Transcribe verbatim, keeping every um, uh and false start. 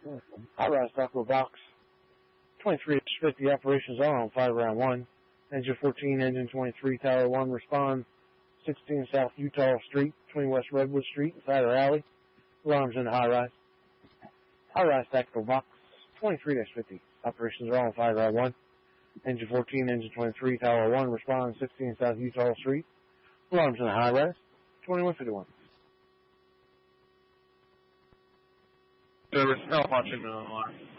High-rise tackle box. twenty-three fifty operations on on five round one. Engine fourteen, engine twenty-three, tower one, respond. sixteen South Utah Street, between West Redwood Street and Cider Alley. Alarms in the high-rise. High-rise tactical box. twenty-three fifty operations are on five round one. Engine fourteen, engine twenty-three, tower one, respond. sixteen South Utah Street. Alarms in the high-rise. twenty-one fifty-one. Service, now watching the alarm.